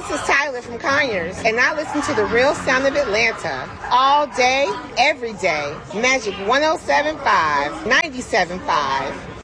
This is Tyler from Conyers, and I listen to the real sound of Atlanta all day, every day. Magic 107.5, 97.5.